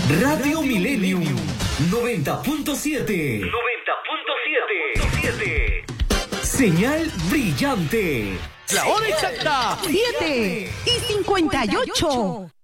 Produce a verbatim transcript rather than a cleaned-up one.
Radio Millennium noventa punto siete. noventa punto siete. Señal brillante. La hora exacta. siete y cincuenta y ocho.